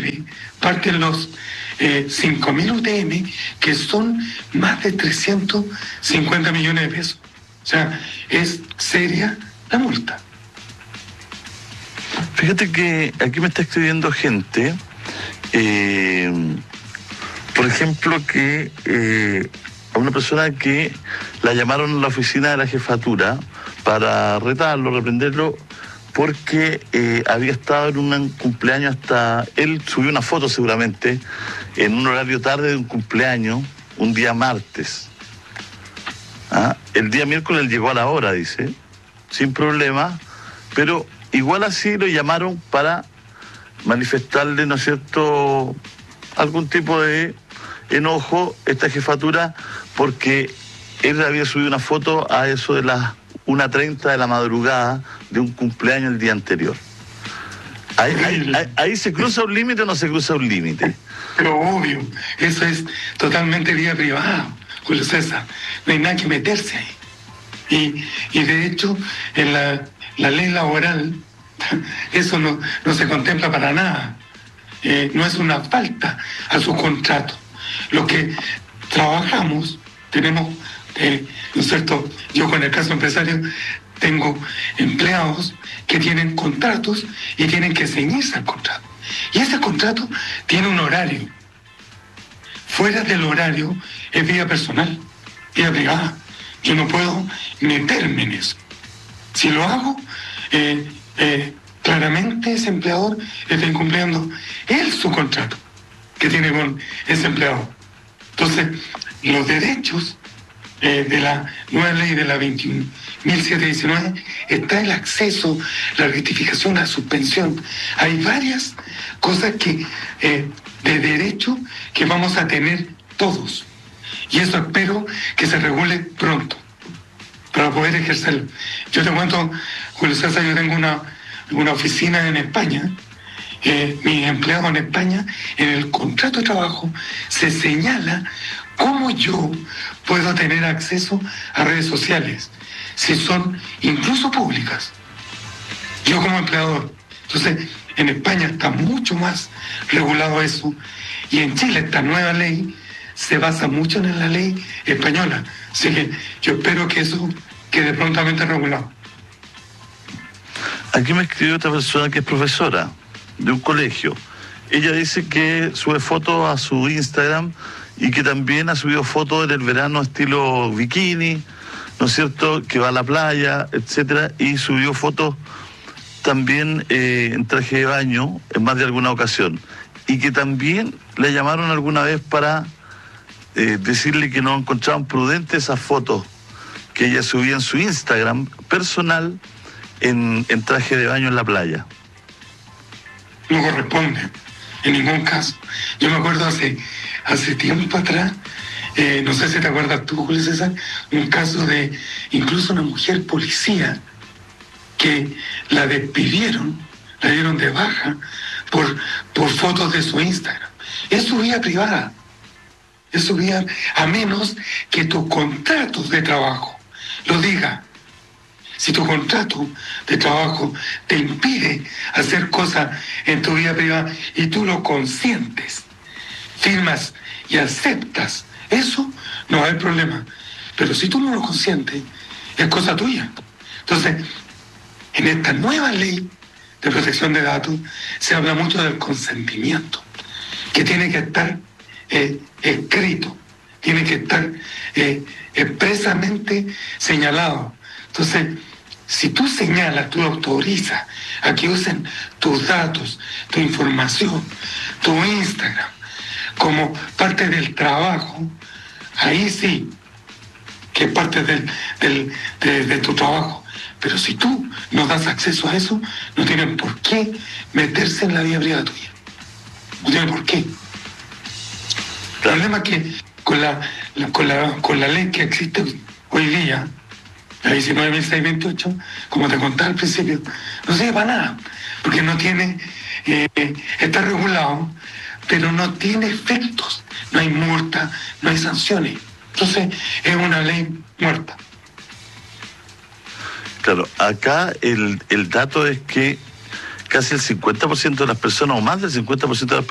9 parten los 5.000 UTM, que son más de 350 millones de pesos. O sea, es seria la multa. Fíjate que aquí me está escribiendo gente, por ejemplo, que a una persona que la llamaron a la oficina de la jefatura para retarlo, reprenderlo, porque había estado en un cumpleaños él subió una foto seguramente, en un horario tarde de un cumpleaños, un día martes. El día miércoles él llegó a la hora, dice, sin problema, pero igual así lo llamaron para manifestarle, ¿no es cierto?, algún tipo de enojo esta jefatura, porque él había subido una foto a eso de las 1:30 de la madrugada de un cumpleaños el día anterior. ¿Ahí se cruza un límite o no se cruza un límite? Pero obvio, eso es totalmente vida privada, Julio César. No hay nada que meterse ahí. Y de hecho, en la ley laboral, eso no se contempla para nada. No es una falta a su contrato. Lo que trabajamos, tenemos, ¿no es cierto? Yo con el caso empresario tengo empleados que tienen contratos y tienen que ceñirse al contrato. Y ese contrato tiene un horario. Fuera del horario es vida personal, vida privada. Yo no puedo meterme en eso. Si lo hago, claramente ese empleador está incumpliendo él su contrato que tiene con ese empleado. Entonces, los derechos de la nueva ley de la 21.719 está el acceso, la rectificación, la suspensión. Hay varias cosas que de derecho que vamos a tener todos. Y eso espero que se regule pronto para poder ejercerlo. Yo te cuento, Julio César, yo tengo una oficina en España. Mis empleados en España, en el contrato de trabajo se señala cómo yo puedo tener acceso a redes sociales, si son incluso públicas, yo como empleador. Entonces, en España está mucho más regulado eso, y en Chile esta nueva ley se basa mucho en la ley española. Así que yo espero que eso quede prontamente regulado. Aquí me escribió otra persona que es profesora de un colegio. Ella dice que sube fotos a su Instagram y que también ha subido fotos en el verano estilo bikini, ¿no es cierto?, que va a la playa, etcétera, y subió fotos también en traje de baño en más de alguna ocasión, y que también le llamaron alguna vez para decirle que no encontraban prudentes esas fotos que ella subía en su Instagram personal en traje de baño en la playa. No corresponde, en ningún caso. Yo me acuerdo hace tiempo atrás, no sé si te acuerdas tú, Julio César, un caso de incluso una mujer policía que la despidieron, la dieron de baja por fotos de su Instagram. Es su vida privada, es su vida, a menos que tu contrato de trabajo lo diga. Si tu contrato de trabajo te impide hacer cosas en tu vida privada y tú lo consientes, firmas y aceptas, eso no hay problema. Pero si tú no lo consientes, es cosa tuya. Entonces, en esta nueva ley de protección de datos se habla mucho del consentimiento, que tiene que estar escrito, tiene que estar expresamente señalado. Entonces, si tú señalas, tú autorizas a que usen tus datos, tu información, tu Instagram, como parte del trabajo, ahí sí, que es parte de tu trabajo. Pero si tú no das acceso a eso, no tienen por qué meterse en la vida privada tuya. No tienen por qué. El problema es que con la ley que existe hoy día, la 19.628, como te contaba al principio, no sirve para nada, porque no tiene, está regulado, pero no tiene efectos, no hay multa, no hay sanciones. Entonces es una ley muerta. Claro, acá el dato es que casi el 50% de las personas, o más del 50% de las personas,